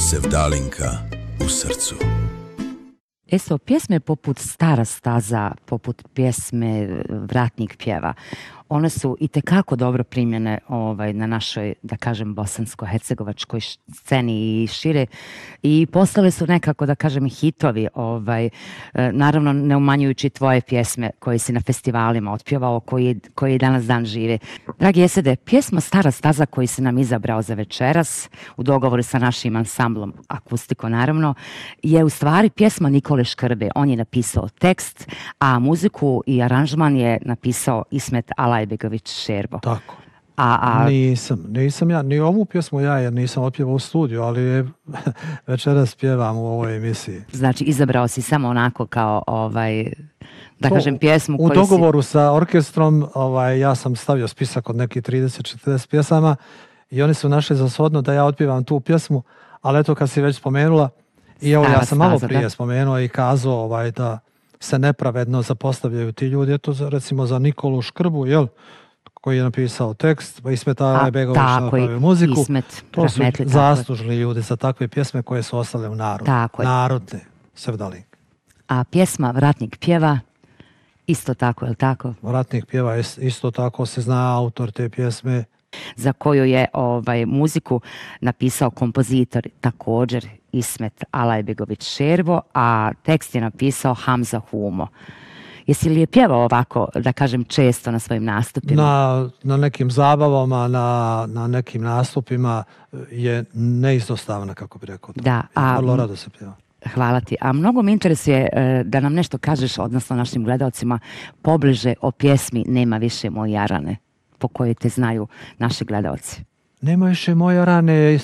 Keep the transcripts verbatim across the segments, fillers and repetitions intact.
Sevdalinka u srcu. Eso, pjesme poput Stara staza, poput pjesme Vratnik pjeva, one su itekako dobro primljene ovaj, na našoj, da kažem, bosansko-hercegovačkoj sceni i šire i postale su nekako, da kažem, hitovi, ovaj, naravno ne umanjujući tvoje pjesme koje si na festivalima otpjevao, koji, koji danas dan žive. Dragi Esede, pjesma Stara staza koju si nam izabrao za večeras, u dogovoru sa našim ansamblom Akustiko, naravno, je u stvari pjesma Nikole Škrbe. On je napisao tekst, a muziku i aranžman je napisao Ismet Alajbegović Šerbo. Tako. A, a... Nisam, nisam ja, ni ovu pjesmu ja jer nisam otpjevao u studiju, ali je večeras pjevam u ovoj emisiji. Znači, izabrao si samo onako kao, ovaj, da to, kažem, pjesmu koju si... U dogovoru si... sa orkestrom, ovaj, ja sam stavio spisak od nekih trideset četrdeset pjesama i oni su našli za shodno da ja otpjevam tu pjesmu, ali eto kad si već spomenula, i evo ja sam malo prije da? spomenuo i kazao ovaj, da se nepravedno zapostavljaju ti ljudi. Eto, za, recimo za Nikolu Škrbu, jel, koji je napisao tekst, pa Ismet Alajbegović napravio muziku. Ismet, to su rahmetli, zaslužni ljudi za takve pjesme koje su ostale u narodu. Tako Narodne, Sevdalinke. A pjesma Vratnik pjeva, isto tako, je li tako? Vratnik pjeva, isto tako se zna autor te pjesme. Za koju je ovaj, muziku napisao kompozitor također Ismet Alajbegović Šerbo, a tekst je napisao Hamza Humo. Jesi li je pjevao ovako, da kažem, često na svojim nastupima? Na, na nekim zabavama, na, na nekim nastupima je neizostavna, kako bi rekao. Da, a... Vrlo rado se pjeva. Hvala ti. A mnogo me interesuje da nam nešto kažeš, odnosno našim gledalcima, pobliže o pjesmi Nema više moje Jarane, po kojoj te znaju naši gledalci. Nema više moje rane,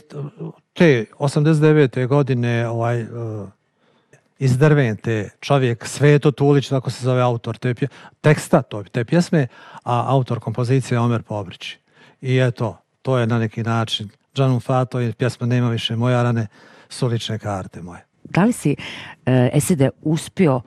te osamdeset devete godine ovaj, uh, iz Drvente, čovjek Sveto Tulić, tako se zove autor te pje, teksta to, te pjesme, a autor kompozicije Omer Pobrić. I eto, to je na neki način Džanum Fato i pjesma Nema više moje rane su lične karte moje. Da li si, uh, Esede, uspio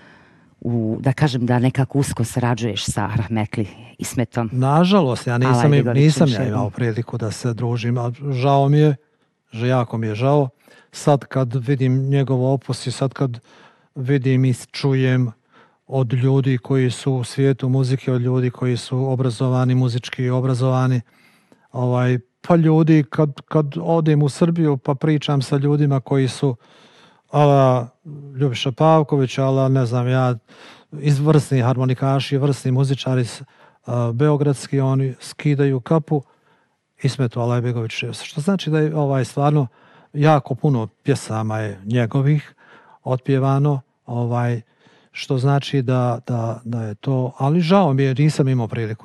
u, da kažem da nekako usko sarađuješ sa rahmetli Ismetom? Nažalost, ja nisam, nisam ja imao priliku da se družim, a žao mi je, že jako mi je žao. Sad kad vidim njegov opus i sad kad vidim i čujem od ljudi koji su u svijetu muzike, od ljudi koji su obrazovani, muzički obrazovani, ovaj, pa ljudi kad, kad odem u Srbiju pa pričam sa ljudima koji su ala Ljubiša Pavković, ala ne znam ja, izvrsni harmonikaši, vrsni muzičari uh, beogradski, oni skidaju kapu Ismetu Alajbegović. Što znači da je ovaj stvarno jako puno pjesama je njegovih otpjevano, ovaj, što znači da, da, da je to, ali žao mi je, nisam imao priliku